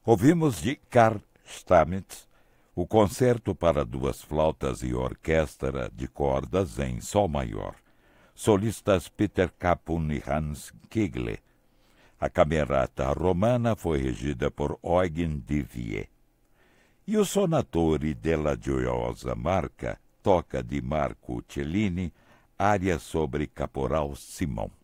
Ouvimos de Carl Stamitz o concerto para duas flautas e orquestra de cordas em sol maior. Solistas Peter Capun e Hans Kegle. A camerata romana foi regida por Eugen Devier. E o Sonatore della Gioiosa Marca toca de Marco Cellini, área sobre Caporal Simão.